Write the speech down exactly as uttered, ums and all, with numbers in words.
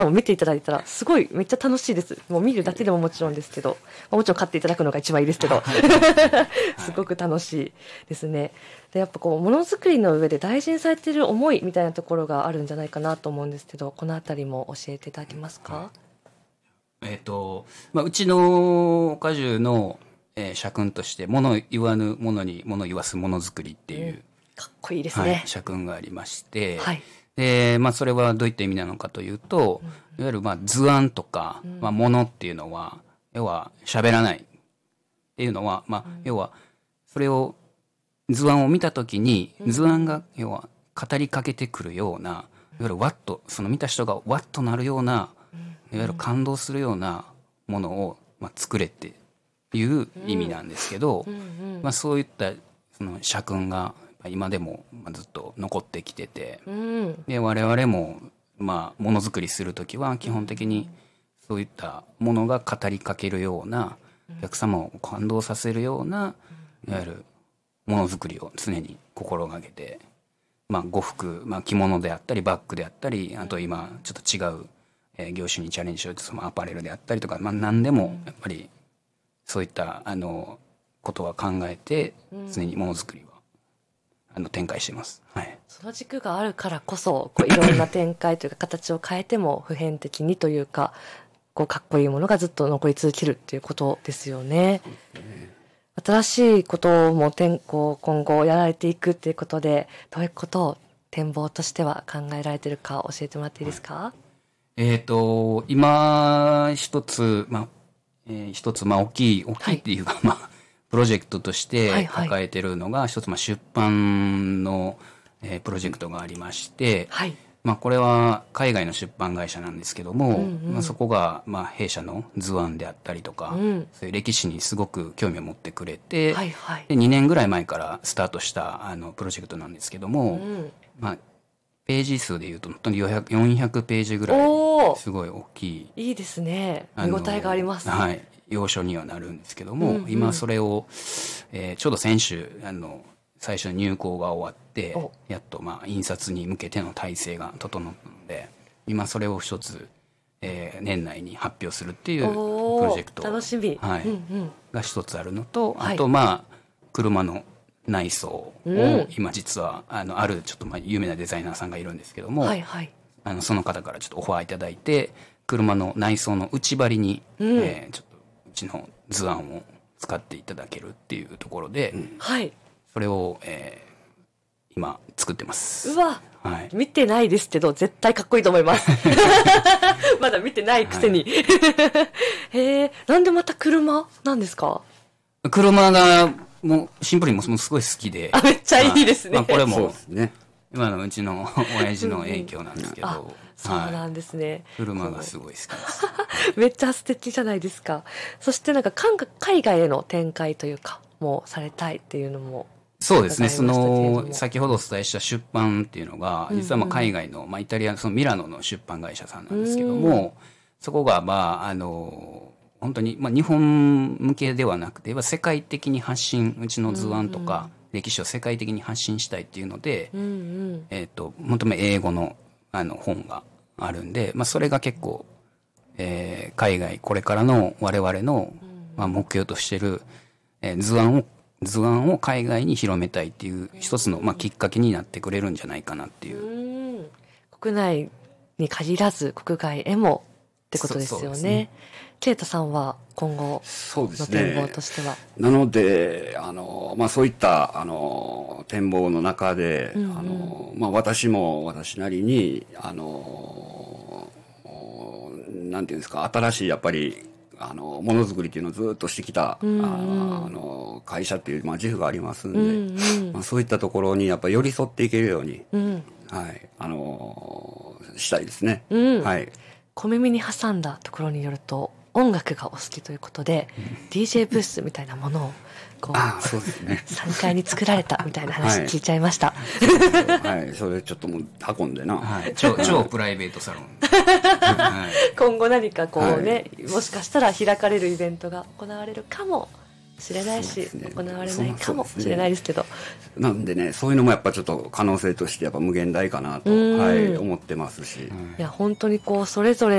見ていただいたらすごいめっちゃ楽しいです。もう見るだけでももちろんですけど、もちろん買っていただくのが一番いいですけどすごく楽しいですね。でやっぱこうものづくりの上で大事にされている思いみたいなところがあるんじゃないかなと思うんですけど、このあたりも教えていただけますか？ えっと、まあ、うちの果樹の、えー、社訓として物言わぬ物に物言わすものづくりっていう、うん、 かっこいいですね、 はい、社訓がありまして、 はい、 で、まあ、それはどういった意味なのかというと、うん、いわゆる、まあ、図案とか、うん、まあ、物っていうのは、要は、喋らないっていうのは、まあ、うん、要は、それを、図案を見たときに、図案が、要は、語りかけてくるような、いわゆる、ワッと、その見た人がワッとなるような、いわゆる感動するようなものを、まあ、作れっていう意味なんですけど、うんうんうん、まあ、そういった、その、社訓が、今でもずっと残ってきてて、うん、で我々もまあものづくりするときは基本的にそういったものが語りかけるような、お客様を感動させるような、いわゆるものづくりを常に心がけて、まあ呉服、まあ、着物であったりバッグであったり、あと今ちょっと違う、えー、業種にチャレンジしようとそのアパレルであったりとか、まあ、何でもやっぱりそういったあのことは考えて常にものづくりはあの展開してます、はい、 その軸があるからこそこういろんな展開というか形を変えても普遍的にというかこうかっこいいものがずっと残り続けるっていうことですよね。新しいこともこう今後やられていくっていうことでどういうことを展望としては考えられているか教えてもらっていいですか？はい、 えっと今一つまあ、えー、一つまあ大きい大きいっていうか、はい、まあプロジェクトとして抱えてるのが一つまあ出版のえプロジェクトがありまして、はい、まあこれは海外の出版会社なんですけども、うんうん、まあそこがまあ弊社の図案であったりとか、うん、そういう歴史にすごく興味を持ってくれて、はいはい、でにねんぐらい前からスタートしたあのプロジェクトなんですけども、うん、まあページ数でいうと本当によんひゃくページぐらいすごい大きい、 いいですね、見応えがあります。 はい。要所にはなるんですけども、うんうん、今それを、えー、ちょうど先週あの最初の入稿が終わってやっとまあ印刷に向けての体制が整ったので今それを一つ、えー、年内に発表するっていうプロジェクト、 楽しみ、 はい、 うんうん、 が一つあるのと、あとまあ車の内装を今実はあのあるちょっとまあ有名なデザイナーさんがいるんですけども、はいはい、あのその方からちょっとオファーいただいて車の内装の内張りに、うん、えー、ちょっとうちの図案を使っていただけるっていうところで、うん、はいそれを、えー、今作ってます。 うわ、はい、見てないですけど絶対かっこいいと思いますまだ見てないくせに、はい、へえ、なんでまた車なんですか？ 車がもうシンプルにもすごい好きで、 あ、めっちゃいいですね、 まあまあ、これもそうですね、今のうちの親父の影響なんですけど、うんうん、 そうなんですね、はい、 車がすごい好きですめっちゃ素敵じゃないですか。そしてなんか海外への展開というかもされたいっていうのもそうですね。その、先ほどお伝えした出版っていうのが、実はまあ海外の、まあイタリアのそのミラノの出版会社さんなんですけども、そこがまあ、あの、本当に、まあ日本向けではなくて、世界的に発信、うちの図案とか、歴史を世界的に発信したいっていうので、えっと、本当に英語のあの本があるんで、まあそれが結構、えー、海外、これからの我々の、まあ、目標としている、えー、図案を図案を海外に広めたいっていう一つの、まあ、きっかけになってくれるんじゃないかなっていう。 うん、国内に限らず国外へもってことですよね。ケイタさんは今後の展望としては、ね、 なのであの、まあ、そういったあの展望の中で、うんうん、あのまあ、私も私なりにあのなんていうんですか、新しいやっぱりあのものづくりっていうのをずっとしてきた、うんうん、あの会社っていう、まあ、自負がありますんで、うんうん、まあ、そういったところにやっぱり寄り添っていけるように、うん、はい、あのしたいですね、うん、はい。 小耳に挟んだところによると音楽がお好きということで、うん、ディージェー ブースみたいなものをこうああ、そうですね、 さんがいに作られたみたいな話聞いちゃいました、 はい、はい、それちょっともう運んでな、 はい、超, 超プライベートサロンはい、今後何かこうね、はい、もしかしたら開かれるイベントが行われるかもしれないし、 ね、 行われないかもしれないですけど、 なんでね、そういうのもやっぱちょっと可能性としてやっぱ無限大かなと、はい、思ってますし、 いや本当にこうそれぞれ